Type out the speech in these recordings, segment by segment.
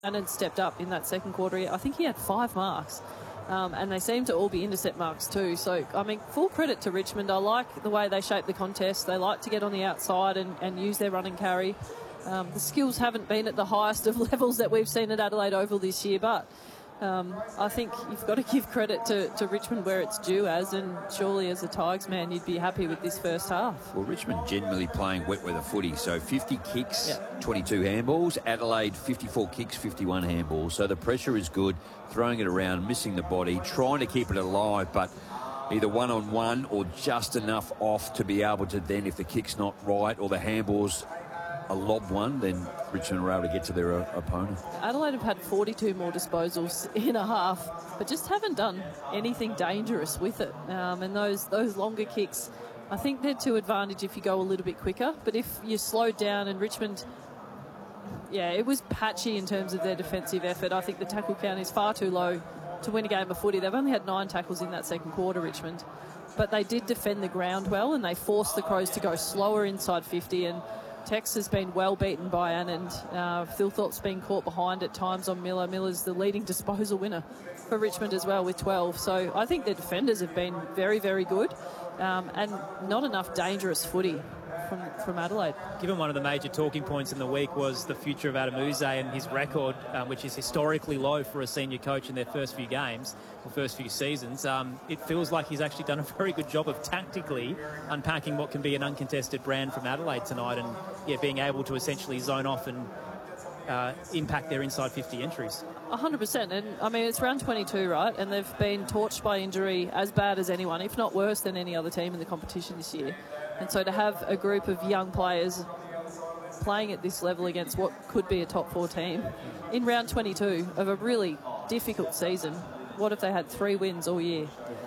and had stepped up in that second quarter. I think he had 5 marks. And they seem to all be intercept marks too. So, I mean, full credit to Richmond. I like the way they shape the contest. They like to get on the outside and use their run and carry. The skills haven't been at the highest of levels that we've seen at Adelaide Oval this year, but I think you've got to give credit to Richmond where it's due and surely as a Tigers man, you'd be happy with this first half. Well, Richmond generally playing wet weather footy, so 50 kicks, 22 handballs. Adelaide, 54 kicks, 51 handballs. So the pressure is good, throwing it around, missing the body, trying to keep it alive, but either one-on-one or just enough off to be able to then, if the kick's not right or the handballs a lob one, then Richmond were able to get to their opponent. Adelaide have had 42 more disposals in a half, but just haven't done anything dangerous with it. And those longer kicks, I think they're to advantage if you go a little bit quicker. But if you slow down, and Richmond, it was patchy in terms of their defensive effort. I think the tackle count is far too low to win a game of footy. They've only had 9 tackles in that second quarter, Richmond. But they did defend the ground well, and they forced the Crows to go slower inside 50, and Tex has been well beaten by Anand. Thilthorpe's been caught behind at times on Miller. Miller's the leading disposal winner for Richmond as well with 12. So I think their defenders have been very, very good, and not enough dangerous footy from Adelaide. Given one of the major talking points in the week was the future of Adam Uze and his record, which is historically low for a senior coach in their first few games, or first few seasons, it feels like he's actually done a very good job of tactically unpacking what can be an uncontested brand from Adelaide tonight, and being able to essentially zone off and impact their inside 50 entries. 100%. And I mean, it's round 22, right? And they've been torched by injury as bad as anyone, if not worse than any other team in the competition this year. And so to have a group of young players playing at this level against what could be a top 4 team in round 22 of a really difficult season, what if they had 3 wins all year?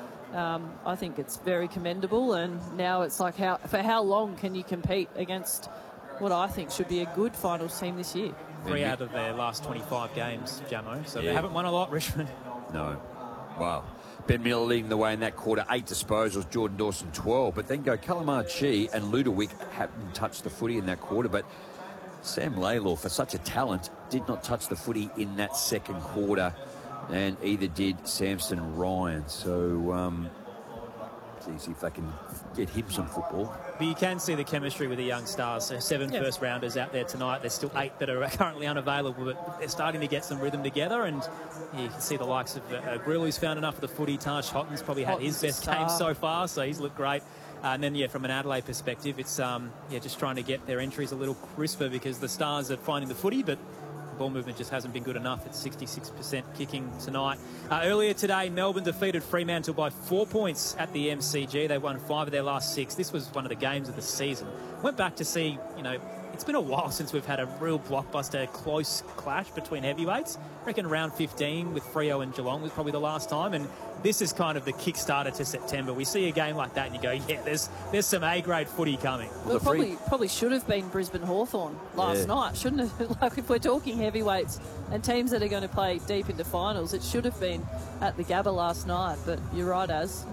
I think it's very commendable. And now it's like, for how long can you compete against what I think should be a good finals team this year? 3 out of their last 25 games, Jamo. So they haven't won a lot, Richmond. No. Wow. Ben Miller leading the way in that quarter, 8 disposals, Jordan Dawson 12. But then go Calamar Chi and Ludovic hadn't touched the footy in that quarter. But Sam Laylaw, for such a talent, did not touch the footy in that second quarter. And either did Samson Ryan. So, see if they can get him some football. But you can see the chemistry with the young stars. So 7 first rounders out there tonight. There's still 8 that are currently unavailable, but they're starting to get some rhythm together. And you can see the likes of Grill, who's found enough of the footy. Taj Hotton's probably had his best game so far, so he's looked great. And then, from an Adelaide perspective, it's just trying to get their entries a little crisper because the stars are finding the footy, but ball movement just hasn't been good enough. It's 66% kicking tonight. Earlier today, Melbourne defeated Fremantle by 4 points at the MCG. They won 5 of their last 6. This was one of the games of the season. Went back to see, it's been a while since we've had a real blockbuster close clash between heavyweights. I reckon round 15 with Freo and Geelong was probably the last time, and this is kind of the kickstarter to September. We see a game like that and you go, there's some A-grade footy coming. Well, probably should have been Brisbane Hawthorn last night, shouldn't it? Like, if we're talking heavyweights and teams that are going to play deep into finals, it should have been at the Gabba last night, but you're right, Az.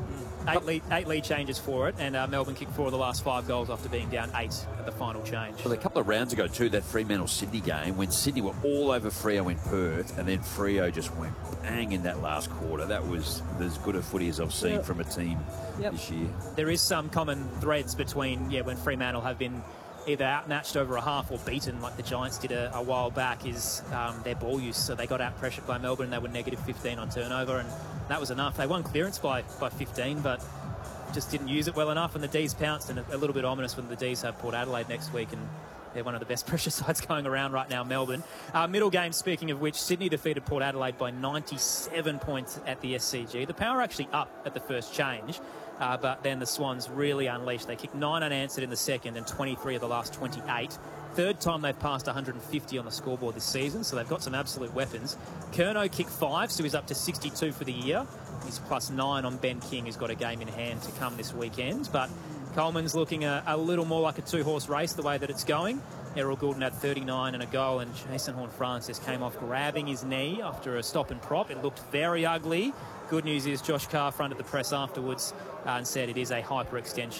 8 lead changes for it, and Melbourne kicked 4 of the last 5 goals after being down 8 at the final change. Well, a couple of rounds ago too, that Fremantle-Sydney game, when Sydney were all over Freo in Perth, and then Freo just went bang in that last quarter. That was as good a footy as I've seen from a team this year. There is some common threads between, when Fremantle have been either outmatched over a half or beaten, like the Giants did a while back, is their ball use. So they got out-pressured by Melbourne, and they were negative 15 on turnover, and that was enough. They won clearance by 15, but just didn't use it well enough, and the D's pounced, and a little bit ominous when the D's have Port Adelaide next week, and they're one of the best pressure sides going around right now, Melbourne. Middle game, speaking of which, Sydney defeated Port Adelaide by 97 points at the SCG. The Power actually up at the first change, but then the Swans really unleashed. They kicked 9 unanswered in the second and 23 of the last 28. Third time they've passed 150 on the scoreboard this season, so they've got some absolute weapons. Kerno kicked 5, so he's up to 62 for the year. He's +9 on Ben King, who's got a game in hand to come this weekend. But Coleman's looking a little more like a 2-horse race the way that it's going. Errol Goulden had 39 and a goal, and Jason Horne-Francis came off grabbing his knee after a stop and prop. It looked very ugly. Good news is Josh Carr fronted the press afterwards and said it is a hyperextension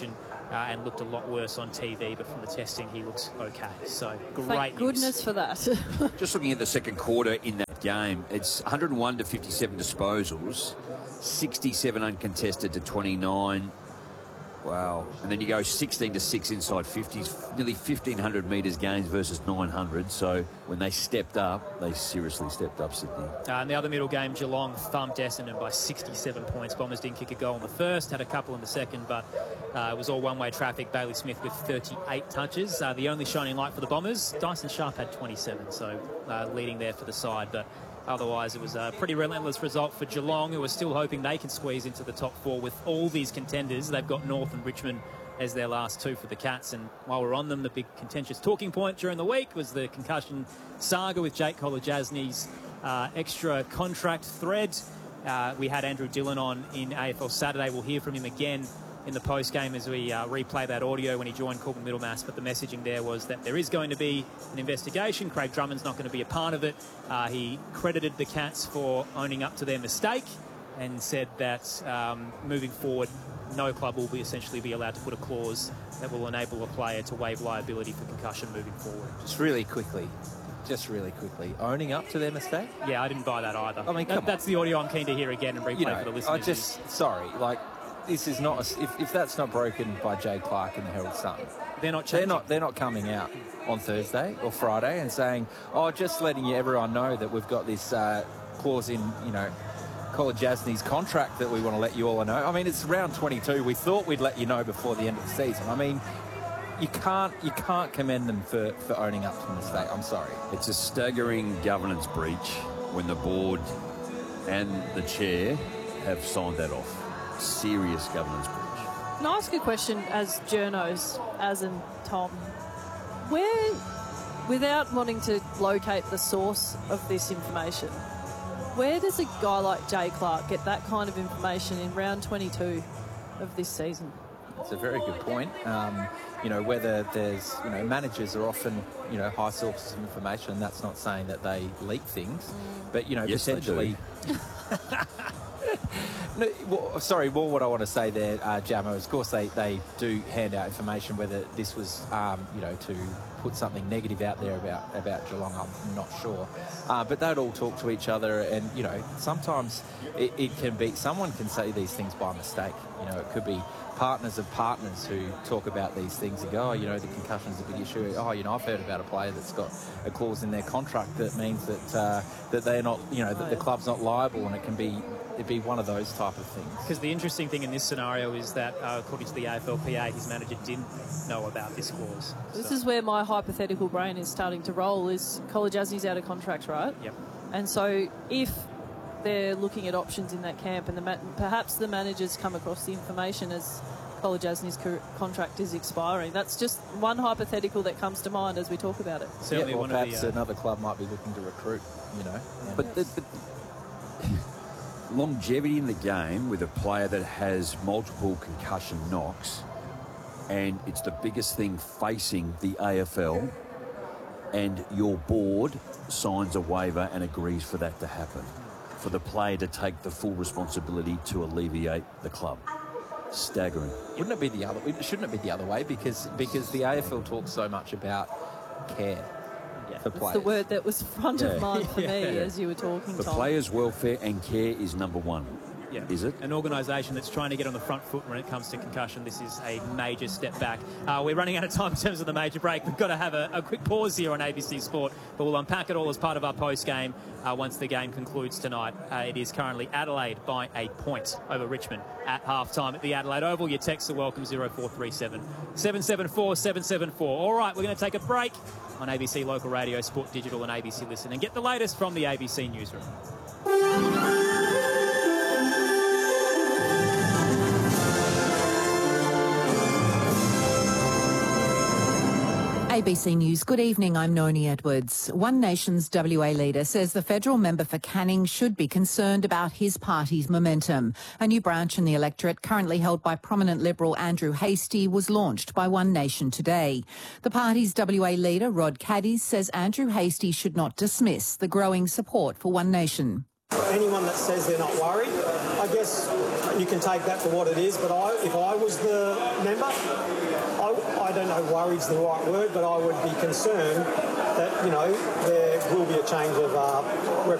and looked a lot worse on TV, but from the testing he looks okay. So great Thank goodness news for that. Just looking at the second quarter in that game, it's 101 to 57 disposals, 67 uncontested to 29. Wow. And then you go 16 to 6 inside 50s, nearly 1,500 metres gains versus 900. So when they stepped up, they seriously stepped up, Sydney. In the other middle game, Geelong thumped Essendon by 67 points. Bombers didn't kick a goal in the first, had a couple in the second, but it was all one-way traffic. Bailey Smith with 38 touches. The only shining light for the Bombers, Dyson Sharp had 27, so leading there for the side. But otherwise, it was a pretty relentless result for Geelong, who are still hoping they can squeeze into the top four with all these contenders. They've got North and Richmond as their last two for the Cats. And while we're on them, the big contentious talking point during the week was the concussion saga with Jake Kolodjasny's extra contract thread. We had Andrew Dillon on in AFL Saturday. We'll hear from him again in the post-game as we replay that audio when he joined Corbin Middlemass, but the messaging there was that there is going to be an investigation. Craig Drummond's not going to be a part of it. He credited the Cats for owning up to their mistake and said that moving forward, no club will essentially be allowed to put a clause that will enable a player to waive liability for concussion moving forward. Just really quickly, owning up to their mistake? Yeah, I didn't buy that either. I mean, that's the audio I'm keen to hear again and replay for the listeners. This is not if that's not broken by Jay Clark in the Herald Sun, they're not coming out on Thursday or Friday and saying, just letting everyone know that we've got this clause in Kolodjasny's contract that we want to let you all know. I mean, it's round 22. We thought we'd let you know before the end of the season. I mean, you can't commend them for owning up to the mistake. I'm sorry. It's a staggering governance breach when the board and the chair have signed that off. Serious governance breach. Can I ask a question as journos, as in Tom? Where, without wanting to locate the source of this information, where does a guy like Jay Clark get that kind of information in round 22 of this season? That's a very good point. Whether there's, managers are often, high sources of information. That's not saying that they leak things, but, yes, potentially... what I want to say there, Jamo, is of course they do hand out information. Whether this was, to put something negative out there about Geelong, I'm not sure. But they'd all talk to each other, and sometimes it can be someone can say these things by mistake. It could be partners of partners who talk about these things and go, the concussion's a big issue. I've heard about a player that's got a clause in their contract that means that they're not, that the club's not liable, and it'd be one of those type of things. Because the interesting thing in this scenario is that, according to the AFLPA, his manager didn't know about this clause. This is where my hypothetical brain is starting to roll, is Kolodjasny's out of contract, right? Yep. And so if they're looking at options in that camp and perhaps the managers come across the information as Kolodjasny's contract is expiring, that's just one hypothetical that comes to mind as we talk about it. Certainly or perhaps another club might be looking to recruit, But the longevity in the game with a player that has multiple concussion knocks, and it's the biggest thing facing the AFL, and your board signs a waiver and agrees for that to happen, for the player to take the full responsibility to alleviate the club. Staggering. Shouldn't it be the other way? Because the AFL talks so much about care for players. That's the word that was front of mind for me as you were talking, The Tom. players' welfare and care is number one. Yeah. Is it? An organisation that's trying to get on the front foot when it comes to concussion. This is a major step back. We're running out of time in terms of the major break. We've got to have a quick pause here on ABC Sport, but we'll unpack it all as part of our post-game once the game concludes tonight. It is currently Adelaide by a point over Richmond at half-time at the Adelaide Oval. Your texts are welcome, 0437 774 774. All right, we're going to take a break on ABC Local Radio, Sport Digital and ABC Listen, and get the latest from the ABC Newsroom. ABC News. Good evening, I'm Noni Edwards. One Nation's WA leader says the federal member for Canning should be concerned about his party's momentum. A new branch in the electorate, currently held by prominent Liberal Andrew Hastie, was launched by One Nation today. The party's WA leader, Rod Caddies, says Andrew Hastie should not dismiss the growing support for One Nation. anyone that says they're not worried, I guess you can take that for what it is. But if I was the member, I don't know worried's the right word, but I would be concerned that, there will be a change of